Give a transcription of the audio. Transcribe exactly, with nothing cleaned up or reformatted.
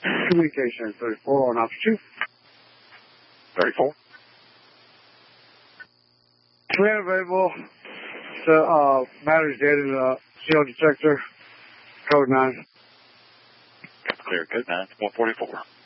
Communication thirty-four on option two. thirty-four. Command available. The uh, battery's dead in the C O detector. Code nine. Clear, code nine, one forty-four.